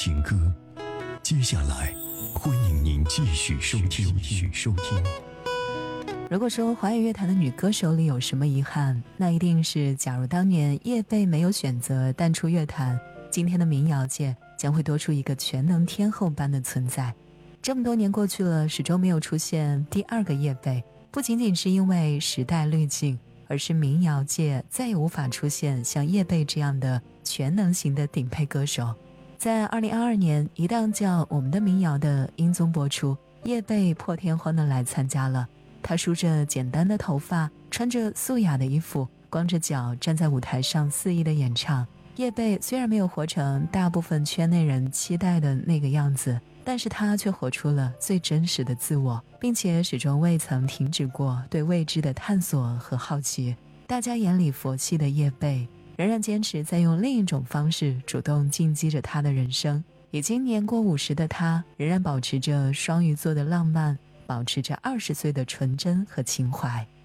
情歌。接下来，欢迎您继续收听。 如果说华语乐坛的女歌手里有什么遗憾，那一定是假如当年叶蓓没有选择淡出乐坛，今天的民谣界将会多出一个全能天后般的存在。这么多年过去了，始终没有出现第二个叶蓓，不仅仅是因为时代滤镜，而是民谣界再也无法出现像叶蓓这样的全能型的顶配歌手。在2022年，一档叫《我们的民谣》的音综播出，叶蓓破天荒地来参加了。她梳着简单的头发，穿着素雅的衣服，光着脚站在舞台上肆意的演唱。叶蓓虽然没有活成大部分圈内人期待的那个样子，但是她却活出了最真实的自我，并且始终未曾停止过对未知的探索和好奇。大家眼里佛系的叶蓓，仍然坚持在用另一种方式主动进击着她的人生。已经年过50的她，仍然保持着双鱼座的浪漫，保持着20岁的纯真和情怀。